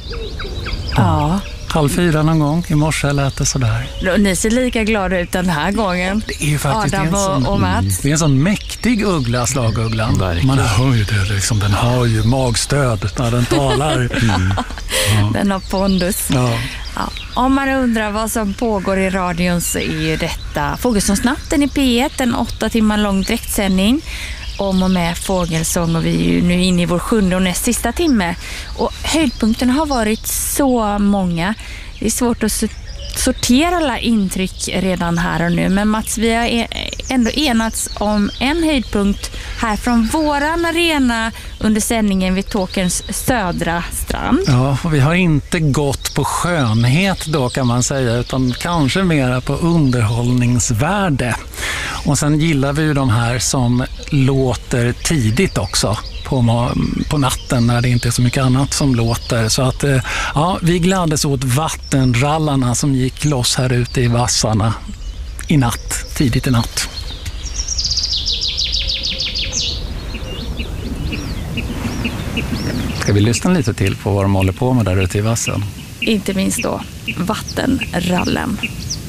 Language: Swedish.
Ja. 3:30 någon gång i morse lät det sådär. Ni ser lika glada ut den här gången. Det är ju faktiskt Adam och Mats. Det är en sån mäktig uggla, slagugglan. Verkligen. Man hör ju det liksom, den har ju magstöd när den talar. Ja. Den har pondus. Ja. Ja. Om man undrar vad som pågår i radion så är ju detta Fågelsångsnatten i P1, en 8 timmar lång direktsändning om och med fågelsång, och vi är ju nu inne i vår 7:e och näst sista timme. Och höjdpunkterna har varit så många. Det är svårt att sortera alla intryck redan här och nu. Men Mats, vi har ändå enats om en höjdpunkt här från våran arena under sändningen vid Tåkerns södra strand. Ja, och vi har inte gått på skönhet då kan man säga, utan kanske mera på underhållningsvärde. Och sen gillar vi ju de här som låter tidigt också på natten när det inte är så mycket annat som låter. Så att ja, vi gladdes åt vattenrallarna som gick loss här ute i vassarna i natt, tidigt i natt. Ska vi lyssna lite till på vad de håller på med där ute i vassen? Inte minst då vattenrallen.